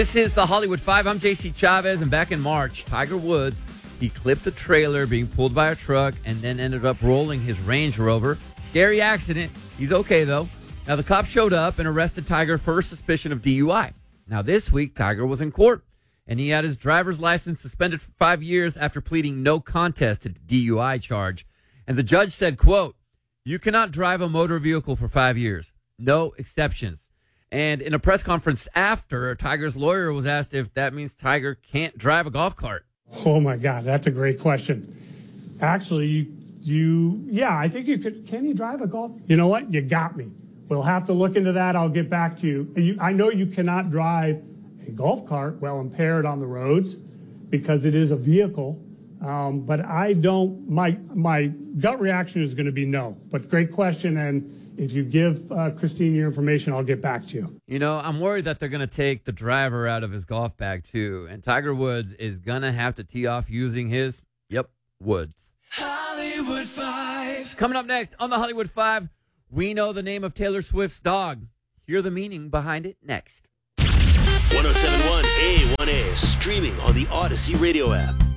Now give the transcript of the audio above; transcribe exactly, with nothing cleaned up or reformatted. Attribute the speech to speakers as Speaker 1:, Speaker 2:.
Speaker 1: This is the Hollywood Five. I'm J C Chavez, and back in March, Tiger Woods, he clipped a trailer being pulled by a truck and then ended up rolling his Range Rover. Scary accident. He's okay, though. Now, the cops showed up and arrested Tiger for suspicion of D U I. Now, this week, Tiger was in court, and he had his driver's license suspended for five years after pleading no contest to the D U I charge. And the judge said, quote, "You cannot drive a motor vehicle for five years. No exceptions." And in a press conference after, Tiger's lawyer was asked if that means Tiger can't drive a golf cart.
Speaker 2: Oh, my God, that's a great question. Actually, you, you yeah, I think you could. Can you drive a golf? You know what? You got me. We'll have to look into that. I'll get back to you. you I know you cannot drive a golf cart while impaired on the roads because it is a vehicle. Um, but I don't, my, my gut reaction is going to be no. But great question, and if you give uh, Christine your information, I'll get back to you.
Speaker 1: You know, I'm worried that they're going to take the driver out of his golf bag, too. And Tiger Woods is going to have to tee off using his, yep, woods.
Speaker 3: Hollywood Five.
Speaker 1: Coming up next on the Hollywood Five, we know the name of Taylor Swift's dog. Hear the meaning behind it next.
Speaker 4: one oh seven point one A one A, streaming on the Odyssey radio app.